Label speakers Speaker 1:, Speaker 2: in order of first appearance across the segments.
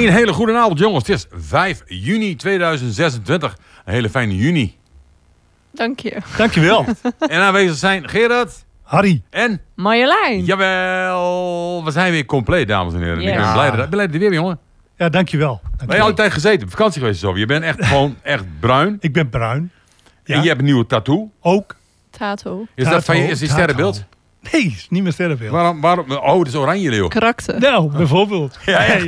Speaker 1: Een hele goede avond, jongens. Het is 5 juni 2026. Een hele fijne juni.
Speaker 2: Dank je.
Speaker 3: Dankjewel.
Speaker 1: En aanwezig zijn Gerard.
Speaker 3: Harry.
Speaker 1: En?
Speaker 2: Marjolein.
Speaker 1: Jawel. We zijn weer compleet, dames en heren.
Speaker 2: Yes.
Speaker 1: Ik ben blij dat je weer, jongen.
Speaker 3: Ja, dankjewel.
Speaker 1: Ben je altijd gezeten? Op vakantie geweest zo? Je bent echt gewoon echt bruin.
Speaker 3: Ik ben bruin. Ja.
Speaker 1: En je hebt een nieuwe tattoo.
Speaker 3: Ook.
Speaker 2: Tato.
Speaker 1: Is dat van je sterrenbeeld?
Speaker 3: Nee, is niet mijn sterrenbeeld.
Speaker 1: Waarom? Oh, het is oranje leeuw.
Speaker 2: Karakter.
Speaker 3: Nou, bijvoorbeeld.
Speaker 1: Ja, ja.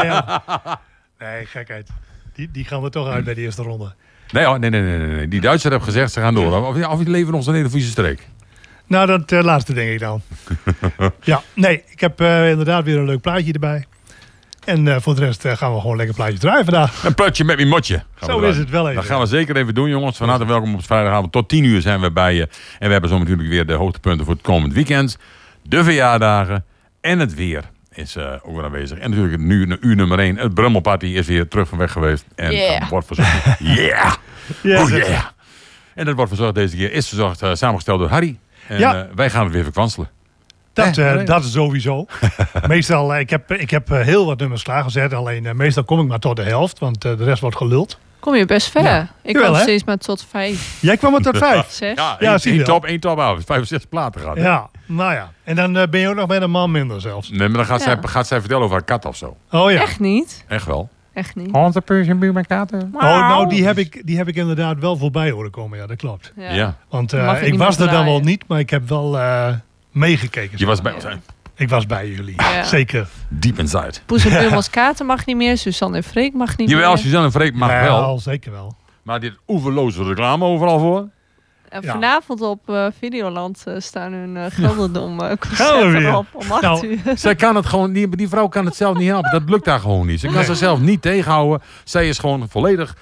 Speaker 3: Nee, gekheid. Die gaan we toch uit bij de eerste ronde.
Speaker 1: Nee. Die Duitser heeft gezegd, ze gaan door. Of die leven nog zo'n hele vieze streek.
Speaker 3: Nou, dat laatste denk ik dan. Ja, nee, ik heb inderdaad weer een leuk plaatje erbij. En voor de rest gaan we gewoon lekker plaatje draaien vandaag.
Speaker 1: Een plutje met mijn motje.
Speaker 3: Zo is het wel even.
Speaker 1: Dat gaan we zeker even doen, jongens. Van harte welkom op het vrijdagavond. Tot 10 uur zijn we bij je. En we hebben zo natuurlijk weer de hoogtepunten voor het komend weekend. De verjaardagen en het weer is ook weer aanwezig. En natuurlijk nu uur nummer 1. Het Brummelparty is weer terug van weg geweest. En wordt verzorgd. Yeah!
Speaker 3: Yes,
Speaker 1: Oh yeah! En dat wordt verzorgd deze keer. Is verzorgd samengesteld door Harry. En wij gaan het weer verkwanselen.
Speaker 3: Dat is sowieso. Meestal, ik heb heel wat nummers klaargezet. Alleen meestal kom ik maar tot de helft. Want de rest wordt geluld.
Speaker 2: Kom je best ver.
Speaker 3: Ja.
Speaker 2: Ik
Speaker 3: Jawel,
Speaker 2: kwam
Speaker 3: hè?
Speaker 2: steeds maar tot 5,
Speaker 3: Jij kwam er tot 5.
Speaker 2: 6.
Speaker 1: Ja,
Speaker 3: zie je wel.
Speaker 1: één top af. 65 platen gaat. hè?
Speaker 3: Ja, nou ja. En dan ben je ook nog met een man minder zelfs.
Speaker 1: Nee, maar dan
Speaker 2: Ja.
Speaker 1: gaat zij vertellen over haar kat of zo.
Speaker 3: Oh ja.
Speaker 2: Echt niet.
Speaker 1: Echt wel.
Speaker 2: Echt niet.
Speaker 1: Onze Persian Buurman katten.
Speaker 3: Oh, nou, die heb ik inderdaad wel voorbij horen komen. Ja, dat klopt.
Speaker 1: Ja.
Speaker 3: Want
Speaker 2: Mag je
Speaker 3: ik
Speaker 2: niet
Speaker 3: was
Speaker 2: meer
Speaker 3: er dan wel
Speaker 2: draaien.
Speaker 3: niet, maar ik heb wel meegekeken.
Speaker 1: Je was bij ons,
Speaker 2: Ja.
Speaker 1: hè?
Speaker 3: Ik was bij jullie.
Speaker 2: Ja.
Speaker 3: Zeker.
Speaker 1: Deep inside.
Speaker 2: Poes en Buurmans Katen mag niet meer. Suzanne en Freek mag niet
Speaker 1: Jawel,
Speaker 2: meer.
Speaker 1: Suzanne en Freek mag wel.
Speaker 3: Zeker wel.
Speaker 1: Maar dit oeverloze reclame overal voor.
Speaker 2: En
Speaker 3: Ja.
Speaker 2: vanavond op Videoland staan hun Gelderdom
Speaker 3: Gaan we
Speaker 2: concerten
Speaker 3: weer.
Speaker 2: op om 8
Speaker 3: Nou,
Speaker 2: uur.
Speaker 1: Zij kan het gewoon, die vrouw kan het zelf niet helpen. Dat lukt haar gewoon niet. Ze kan zichzelf niet tegenhouden. Zij is gewoon volledig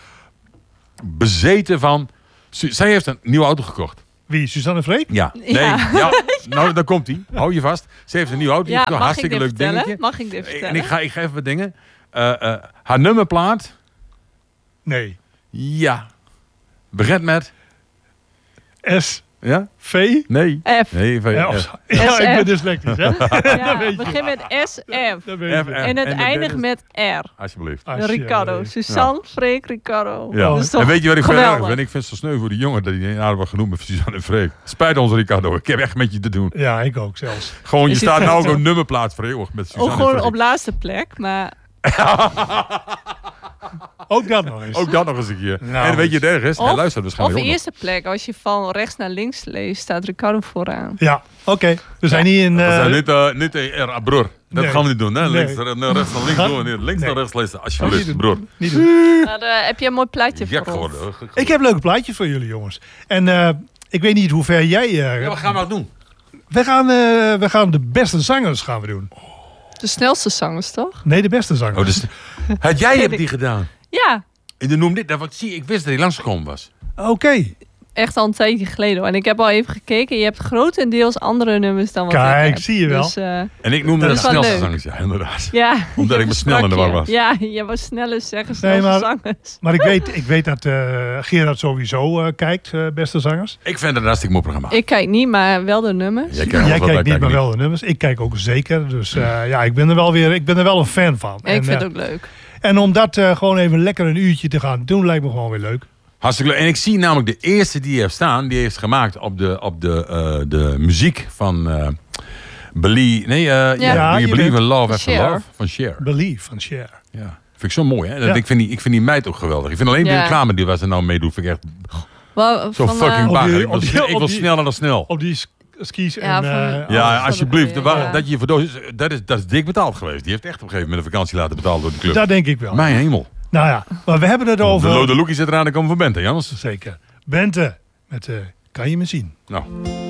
Speaker 1: bezeten van... Zij heeft een nieuwe auto gekocht.
Speaker 3: Wie? Suzanne Freek?
Speaker 1: Ja.
Speaker 2: Ja.
Speaker 1: Nee. Ja. Nou, daar komt hij. Hou je vast. Ze heeft een nieuwe auto.
Speaker 2: Ja,
Speaker 1: Een
Speaker 2: mag ik
Speaker 1: hartstikke
Speaker 2: dit
Speaker 1: leuk
Speaker 2: vertellen?
Speaker 1: dingetje.
Speaker 2: Mag ik dit
Speaker 1: En
Speaker 2: vertellen?
Speaker 1: ik ga even wat dingen. Haar nummerplaat.
Speaker 3: Nee.
Speaker 1: Ja. Begint met...
Speaker 3: S.
Speaker 1: Ja?
Speaker 3: V.
Speaker 1: Nee.
Speaker 2: F.
Speaker 1: Nee.
Speaker 3: Ja,
Speaker 1: F.
Speaker 3: ja, ik ben
Speaker 2: SF.
Speaker 3: dyslectisch, hè?
Speaker 2: Ja,
Speaker 3: weet je.
Speaker 2: begin met SF.
Speaker 3: Dat weet
Speaker 1: F,
Speaker 3: je.
Speaker 2: En het
Speaker 1: de
Speaker 2: eindigt
Speaker 1: derde-
Speaker 2: met R.
Speaker 1: Alsjeblieft.
Speaker 2: Ricardo. Suzanne, Freek, Ricardo.
Speaker 1: Ja.
Speaker 2: Dat is toch
Speaker 1: En weet je wat ik verder
Speaker 2: geweldig.
Speaker 1: vind? Ik vind het zo sneu voor die jongen dat hij aardig wordt genoemd met Suzanne en Freek. Spijt ons, Ricardo. Ik heb echt met je te doen.
Speaker 3: Ja, ik ook zelfs.
Speaker 1: Gewoon, je
Speaker 2: Is
Speaker 1: staat
Speaker 2: het
Speaker 1: nou ook
Speaker 2: echt
Speaker 1: een nummerplaat voor eeuwig met Suzanne
Speaker 2: Ook
Speaker 1: en
Speaker 2: gewoon
Speaker 1: Freek.
Speaker 2: op laatste plek, maar
Speaker 3: Ook dat nog eens.
Speaker 1: Ook dat nog eens een keer.
Speaker 3: Nou,
Speaker 1: En weet je het erg is? Hij
Speaker 2: Of-
Speaker 1: luistert
Speaker 2: of
Speaker 1: waarschijnlijk ook
Speaker 2: eerste plek. Als je van rechts naar links leest, staat Ricardo vooraan.
Speaker 3: Ja, oké. We zijn niet in...
Speaker 1: nog. We zijn niet broer. Dat
Speaker 3: Nee.
Speaker 1: gaan we niet doen. Hè?
Speaker 3: Nee.
Speaker 1: Links naar rechts naar links doen. Links naar
Speaker 3: Nee.
Speaker 1: rechts lezen.
Speaker 3: niet
Speaker 1: Alsjeblieft,
Speaker 3: doen.
Speaker 1: broer.
Speaker 3: Niet doen.
Speaker 2: Maar, heb je een mooi plaatje
Speaker 1: Gek
Speaker 2: voor ons?
Speaker 1: geworden.
Speaker 3: Ik heb leuke plaatjes voor jullie, jongens. En ik weet niet hoe ver jij...
Speaker 1: Ja, wat gaan we nou doen?
Speaker 3: we gaan de beste zangers gaan we doen.
Speaker 2: De snelste zangers, toch?
Speaker 3: Nee, de beste zangers.
Speaker 1: Oh, dus, jij hebt die gedaan.
Speaker 2: Ja,
Speaker 1: En dan noem dit. Nou, wat zie ik wist dat hij langsgekomen was.
Speaker 3: Oké.
Speaker 2: echt al een tijdje geleden. hoor. En ik heb al even gekeken. Je hebt grotendeels andere nummers dan wat
Speaker 3: Kijk,
Speaker 2: ik heb.
Speaker 3: zie je wel.
Speaker 2: Dus,
Speaker 1: En ik noemde
Speaker 3: Dat
Speaker 1: dat
Speaker 2: is wel
Speaker 1: snelste
Speaker 2: leuk.
Speaker 1: zangers. Ja, inderdaad.
Speaker 2: ja,
Speaker 1: Omdat
Speaker 2: je
Speaker 1: ik me snel in de war
Speaker 2: versprak
Speaker 1: was.
Speaker 2: je. Ja, je was sneller zeggen
Speaker 3: Nee,
Speaker 2: snelste
Speaker 3: maar-
Speaker 2: zangers.
Speaker 3: Maar ik weet dat Gerard sowieso kijkt, beste zangers.
Speaker 1: Ik vind het een hartstikke mooi programma.
Speaker 2: Ik kijk niet, maar wel de nummers.
Speaker 1: Jij kijkt
Speaker 3: Jij
Speaker 1: alles wat wij
Speaker 3: kijkt niet, maar
Speaker 1: kijken
Speaker 3: wel de nummers. Ik kijk ook zeker. Dus ja, ik ben er wel een fan van.
Speaker 2: En ik vind
Speaker 3: En,
Speaker 2: het ook leuk.
Speaker 3: en om dat gewoon even lekker een uurtje te gaan doen, lijkt me gewoon weer leuk.
Speaker 1: Hartstikke leuk. En ik zie namelijk de eerste die je heeft staan. Die heeft gemaakt op de muziek van... Believe... Nee,
Speaker 3: Ja,
Speaker 1: Do You
Speaker 3: je
Speaker 1: Believe in Love
Speaker 2: Van
Speaker 1: After
Speaker 2: Cher.
Speaker 1: Love? Van Cher.
Speaker 3: Believe van Cher.
Speaker 1: Ja. Vind ik zo mooi, hè?
Speaker 3: Ja.
Speaker 1: Ik vind die meid ook geweldig. Ik vind alleen die
Speaker 2: Ja.
Speaker 1: reclame die waar ze nou meedoet, vind ik echt
Speaker 2: Wel,
Speaker 1: zo
Speaker 2: van,
Speaker 1: fucking
Speaker 3: op
Speaker 1: bagger.
Speaker 3: die-
Speaker 1: Ik wil
Speaker 3: op die-
Speaker 1: sne- Ik
Speaker 3: op
Speaker 1: wil
Speaker 3: die-
Speaker 1: sneller dan snel.
Speaker 3: Op die skis
Speaker 2: Ja,
Speaker 3: en...
Speaker 2: van-
Speaker 1: Ja,
Speaker 2: dat
Speaker 1: alsjeblieft.
Speaker 2: ook weer, ja.
Speaker 1: Dat je dat is dik betaald geweest. Die heeft echt op een gegeven moment een vakantie laten betalen door de club.
Speaker 3: Dat denk ik wel.
Speaker 1: Mijn hemel.
Speaker 3: Nou ja, maar we hebben het over...
Speaker 1: De Lode Loekie zit eraan, dan komen van Bente, Jannes.
Speaker 3: Zeker. Bente, met Kan je me zien?
Speaker 1: Nou.